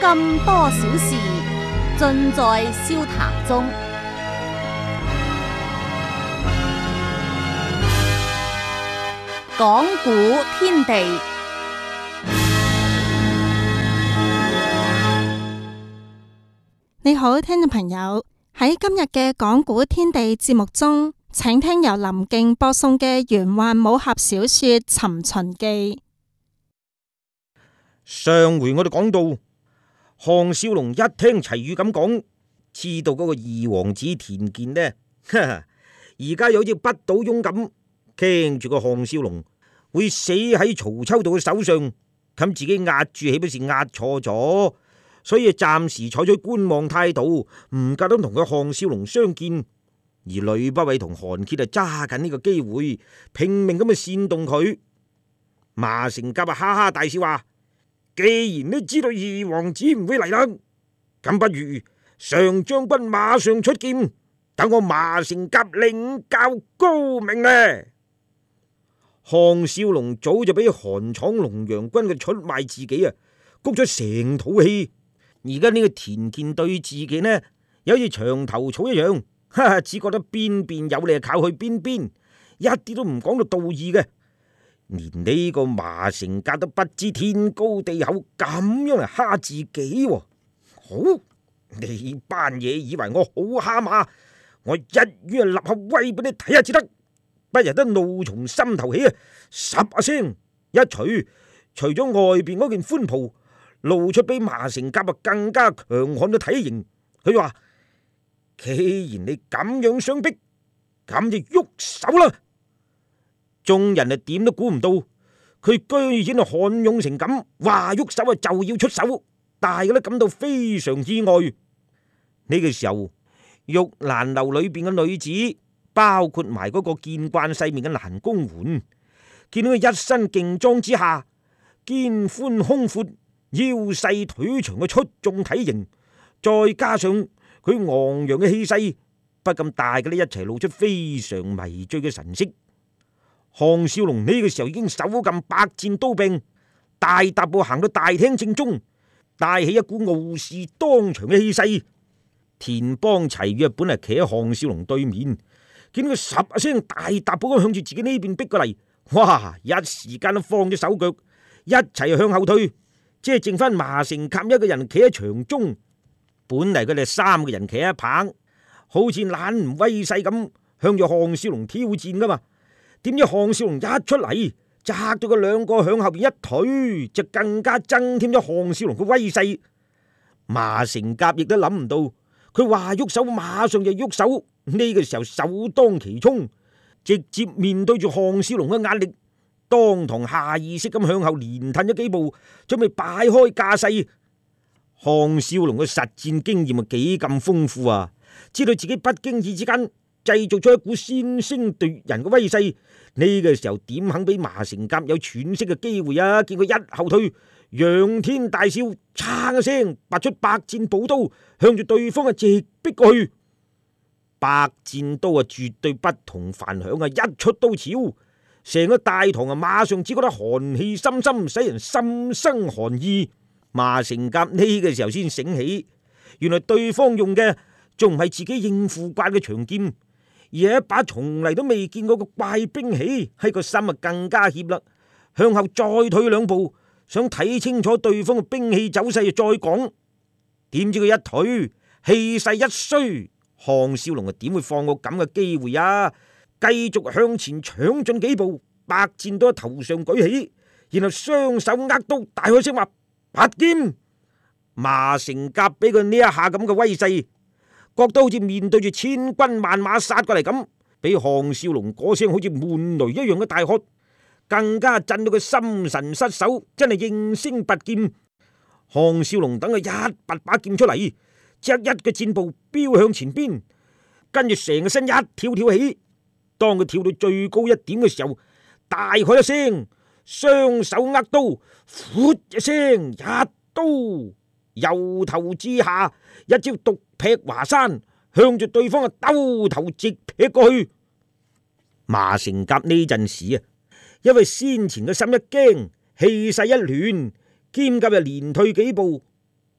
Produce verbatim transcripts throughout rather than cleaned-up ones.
咁多小事，盡在笑談中。講古天地， 你好，聽眾朋友，喺今日嘅講古天地節目中，請聽由林敬播送嘅玄幻武俠小說《尋秦記》。 上回我哋講到，項少龍一聽齊宇咁講，知道嗰個二王子田健呢，而家有好似不倒翁咁，驚住個項少龍會死喺曹秋道嘅手上，咁自己壓住豈不是壓錯咗？所以暫時採取觀望態度，唔夠膽同佢項少龍相見。而呂不韋同韓傑啊揸緊呢個機會，拼命咁去煽動佢。馬成甲啊哈哈大笑話：既然都知道二王子唔會嚟啦，咁不如上將軍馬上出劍，等我馬成甲領教高明呢。項少龍早就俾韓闖龍陽軍嘅出賣自己啊，谷咗成肚氣。而家呢個田健對自己呢，有似牆頭草一樣，哈哈，只覺得邊邊有利靠去邊邊，一啲都唔講到道義嘅。連呢個馬成甲都不知天高地厚，咁樣嚟蝦自己。好，你班嘢以為我好蝦馬，我一於啊立下威俾你睇下至得。不由得怒從心頭起啊，十一聲一除，除咗外邊嗰件寬袍，露出比馬成甲啊更加強悍嘅體型。佢話：既然你咁樣相逼，咁就喐手啦！眾人啊點都估唔到，佢居然啊悍勇成咁，話喐手啊就要出手，大家都感到非常意外。呢個時候，玉蘭樓裏邊嘅女子，包括埋嗰個見慣世面嘅蘭公媛，見到佢一身勁裝之下，肩寬胸闊，腰細腿長嘅出眾體型，再加上佢昂揚嘅氣勢，不禁大家都一齊露出非常迷醉嘅神色。項少龍呢個時候已經手cầm百戰刀柄，大踏步行到大廳正中，帶起一股傲視當場嘅氣勢。田邦齊宇本嚟企喺項少龍對面，見佢十一聲大踏步咁向住自己呢邊逼過嚟，哇！一時間都放咗手腳，一齊向後退，即係剩翻馬成甲一個人企喺場中。本嚟佢哋三個人企喺一棚，好似懶唔威勢咁向住項少龍挑戰噶嘛。點知項少龍一出嚟，就嚇到佢兩個向後邊一退，就更加增添咗項少龍嘅威勢。馬成甲亦都諗唔到，佢話喐手馬上就喐手。呢個時候首當其衝，直接面對住項少龍嘅壓力，當堂下意識咁向後連褪咗幾步，準備擺開架勢。項少龍嘅實戰經驗啊幾咁豐富啊，知道自己不經意之間製造出一股先聲奪人嘅威勢。呢個時候點肯俾馬成甲有喘息嘅機會啊？見佢一後退，仰天大笑，嚓一聲拔出百戰寶刀，向住對方啊直逼過去。百戰刀啊絕對不同凡響啊，一出刀鞘，成個大堂啊馬上只覺得寒氣深深，使人心生寒意。馬成甲呢個時候先醒起，原來對方用嘅仲唔係自己應付慣嘅長劍，而係一把從嚟都未見過嘅怪兵器，喺個心啊更加怯啦，向後再退兩步，想睇清楚對方嘅兵器走勢再講。點知佢一退，氣勢一衰，項少龍啊點會放過咁嘅機會啊？繼續向前搶進幾步，百戰刀喺頭上舉起，然後雙手握刀，大開聲話：拔劍！馬成甲俾佢呢一下咁嘅威勢，覺得好似面對住千軍萬馬殺過嚟咁，俾項少龍嗰聲好似悶雷一樣嘅大喝，更加震到佢心神失守，真係應聲拔劍。項少龍等佢一拔把劍出嚟，即一個箭步飆向前邊，跟住成個身一跳跳起。當佢跳到最高一點嘅時候，大喝一聲，雙手握刀，噗一聲，一刀由頭至下一招獨劈華山，向住對方嘅兜頭直劈過去。馬成甲呢陣時啊，因為先前嘅心一驚，氣勢一亂，兼夾又連退幾步，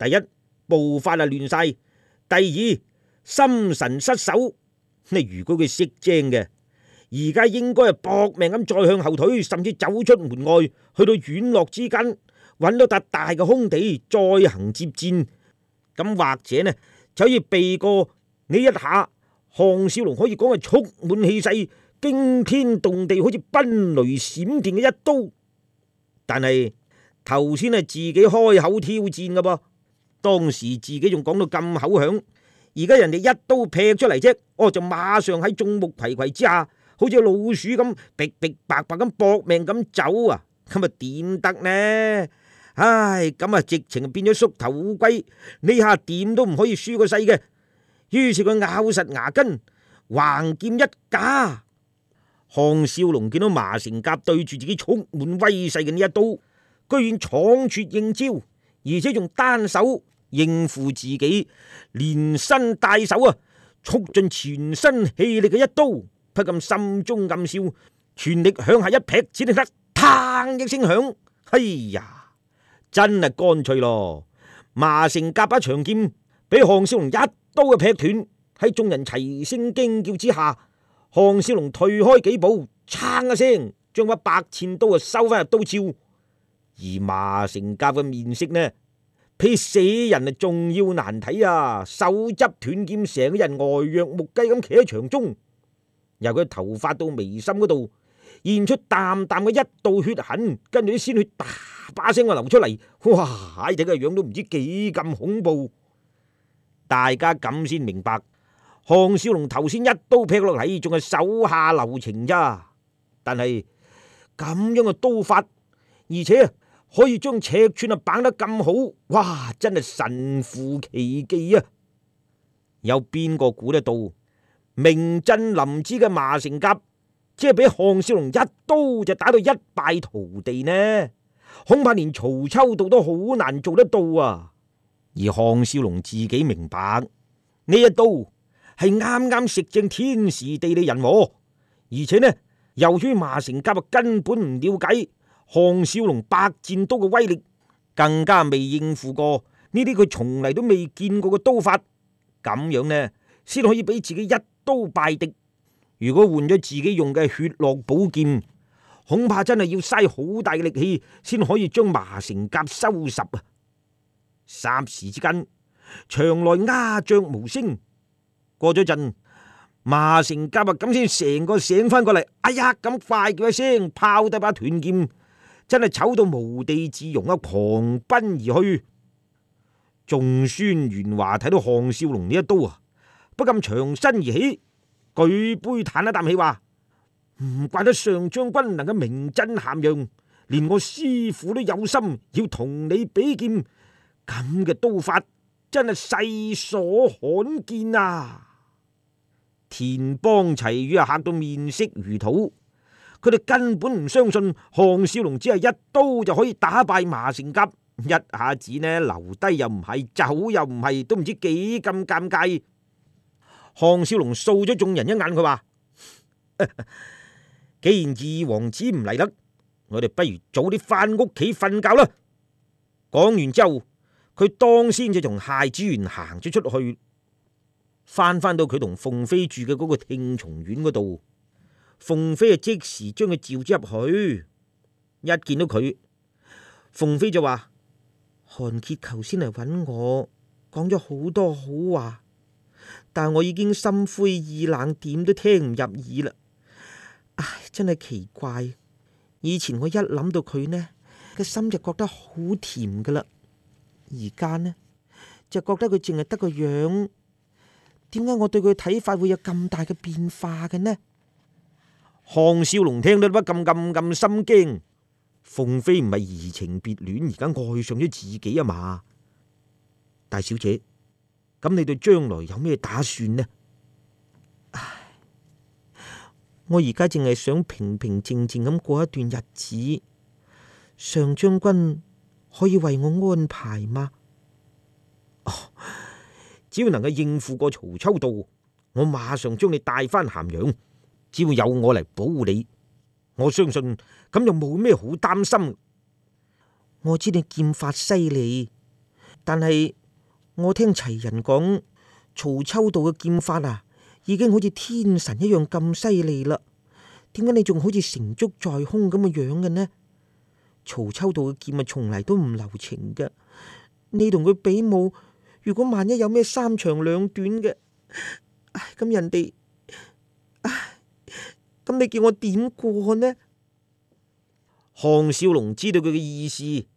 第一，步伐啊亂晒；第二，心神失守。你如果佢識精嘅，而家應該係搏命咁再向後退，甚至走出門外，去到院落之間揾到笪大嘅空地，再行接戰。咁或者呢，就可以避過呢一下。項少龍可以講係蓄滿氣勢、驚天動地，好似奔雷閃電嘅一刀。但係頭先係自己開口挑戰嘅噃，當時自己仲講到咁口響，而家人哋一刀劈出嚟啫，哦就馬上喺眾目睽睽之下，好似老鼠咁，逼逼白白咁搏命咁走啊！咁啊點得呢？唉，咁啊直情變咗縮頭烏龜，呢下點都唔可以輸個勢嘅。於是佢咬實牙根，橫劍一架。項少龍見到麻成甲對住自己充滿威勢嘅呢一刀，居然闖拙應招，而且用單手應付自己，連伸帶手啊，促盡全身氣力嘅一刀，不禁心中暗笑，全力向下一劈，只聽得嘡一聲響，哎呀，真係乾脆咯！麻成甲把長劍俾項少龍一刀嘅劈斷，喺眾人齊聲驚叫之下，項少龍退開幾步，撐一聲將把百堑刀啊收翻入刀鞘，而麻成甲嘅面色呢，比死人啊仲要難睇啊！手執斷劍，成個人呆若木雞咁企喺場中，由佢頭髮到眉心嗰度現出淡淡嘅一道血痕，跟住啲鮮血叭叭聲啊流出嚟，哇！睇個樣都唔知幾咁恐怖。大家咁先明白，項少龍頭先一刀劈落嚟，仲係手下留情咋。但係咁樣嘅刀法，而且可以將尺寸啊綁得咁好，哇！真係神乎其技啊！有邊個估得到名震臨淄嘅麻成甲，即係俾項少龍一刀就打到一敗塗地呢？恐怕連曹秋道都好難做得到啊！而項少龍自己明白，呢一刀係啱啱食正天時地利人和，而且呢，由於麻成甲啊根本唔了解項少龍百戰刀嘅威力，更加未應付過呢啲佢從嚟都未見過嘅刀法，咁樣呢，先可以俾自己一刀敗敵。如果換咗自己用嘅血絡寶劍，恐怕真係要嘥好大嘅力氣先可以將麻成甲收拾啊！霎時之間，場內鴉雀無聲。過咗陣，麻成甲啊咁先成個醒翻過嚟，哎呀咁快叫一聲，拋低把斷劍，真係醜到無地自容啊！狂奔而去。仲孫元華睇到項少龍呢一刀啊，不禁長身而起，舉杯嘆一啖氣，話唔怪得上將軍能夠名震咸陽，連我師父都有心要同你比劍。咁嘅刀法真係世所罕見啊！田邦齊宇啊嚇到面色如土，佢哋根本唔相信項少龍只係一刀就可以打敗麻成甲，一下子呢留低又唔係，走又唔係，都唔知幾咁尷尬。項少龍掃咗眾人一眼，佢話：既然二王子唔嚟得，我哋不如早啲翻屋企瞓覺啦。講完之後，佢當先就從謝子園行咗出去，翻返到佢同鳳飛住嘅嗰個聽從院嗰度。鳳飛啊即時將佢召咗入去，一見到佢，鳳飛就話：韓傑頭先嚟揾我，講咗好多好話，但我已經心灰意冷，點都聽唔入耳啦。唉，真係奇怪，以前我一諗到佢呢，個心就覺得好甜噶啦。而家呢就覺得佢淨係得個樣，點解我對佢睇法會有咁大嘅變化嘅呢？項少龍聽到不禁咁咁心驚，鳳飛唔係移情別戀，而家愛上咗自己啊嘛？大小姐，咁你對將來有咩打算呢？唉，我而家淨係想平平靜靜咁過一段日子，上將軍可以為我安排嗎？哦，只要能夠應付過曹秋道，我馬上將你帶翻咸陽。只要有我嚟保護你，我相信咁又冇咩好擔心。我知你劍法犀利， 但係我聽齊人講，曹秋道嘅劍法啊，已經好似天神一樣咁犀利啦。點解你仲好似成竹在胸咁嘅樣嘅呢？曹秋道嘅劍啊，從嚟都唔留情嘅。你同佢比武，如果萬一有咩三長兩短嘅，唉，咁人哋，唉，咁你叫我點過呢？項少龍知道佢嘅意思，